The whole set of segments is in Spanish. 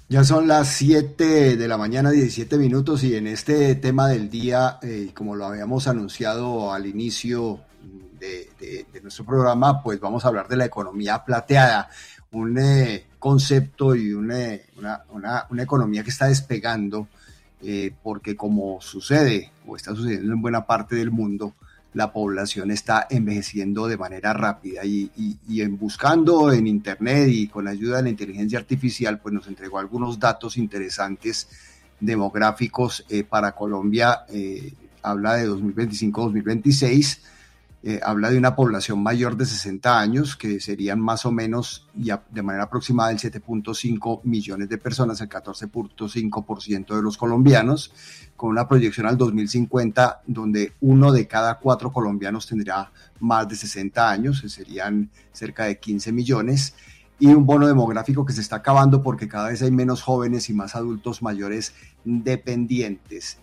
Ya son las 7 de la mañana, 17 minutos, y en este tema del día, como lo habíamos anunciado al inicio de nuestro programa, pues vamos a hablar de la economía plateada, un concepto y una economía que está despegando, porque como sucede o está sucediendo en buena parte del mundo, la población está envejeciendo de manera rápida y en buscando en internet y con la ayuda de la inteligencia artificial, pues nos entregó algunos datos interesantes demográficos para Colombia. Habla de 2025-2026, habla de una población mayor de 60 años, que serían más o menos, de manera aproximada, el 7.5 millones de personas, el 14.5% de los colombianos, con una proyección al 2050, donde uno de cada 4 colombianos tendrá más de 60 años, que serían cerca de 15 millones, y un bono demográfico que se está acabando porque cada vez hay menos jóvenes y más adultos mayores dependientes.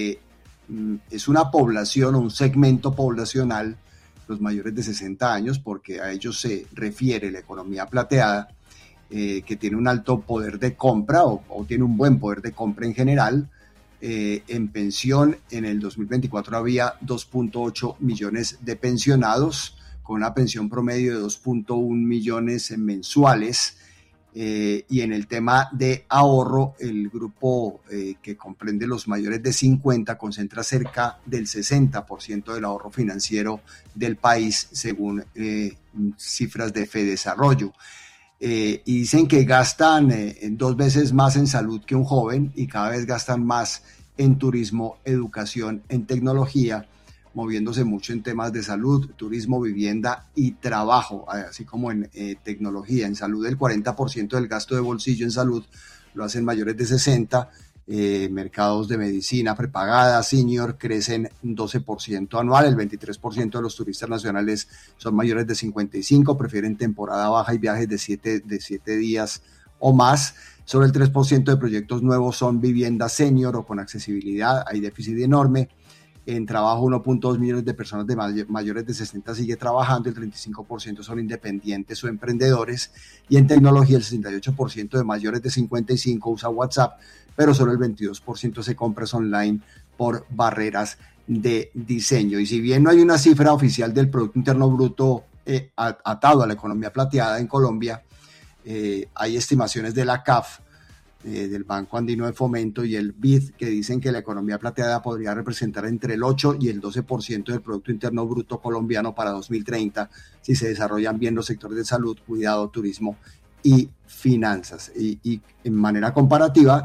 Es una población o un segmento poblacional, los mayores de 60 años, porque a ellos se refiere la economía plateada, que tiene un alto poder de compra o tiene un buen poder de compra en general. En pensión, en el 2024 había 2.8 millones de pensionados, con una pensión promedio de 2.1 millones mensuales. Y en el tema de ahorro, el grupo que comprende los mayores de 50 concentra cerca del 60% del ahorro financiero del país, según cifras de Fedesarrollo. Y dicen que gastan 2 veces más en salud que un joven, y cada vez gastan más en turismo, educación, en tecnología, moviéndose mucho en temas de salud, turismo, vivienda y trabajo, así como en tecnología. En salud, el 40% del gasto de bolsillo en salud lo hacen mayores de 60. Mercados de medicina prepagada, senior, crecen 12% anual. El 23% de los turistas nacionales son mayores de 55, prefieren temporada baja y viajes de 7 días o más. Solo el 3% de proyectos nuevos son viviendas senior o con accesibilidad. Hay déficit enorme. En trabajo, 1.2 millones de personas mayores de 60 sigue trabajando, el 35% son independientes o emprendedores, y en tecnología el 68% de mayores de 55 usa WhatsApp, pero solo el 22% hace compras online por barreras de diseño. Y si bien no hay una cifra oficial del Producto Interno Bruto atado a la economía plateada en Colombia, hay estimaciones de la CAF, del Banco Andino de Fomento, y el BID, que dicen que la economía plateada podría representar entre el 8 y el 12% del Producto Interno Bruto colombiano para 2030, si se desarrollan bien los sectores de salud, cuidado, turismo y finanzas. Y en manera comparativa,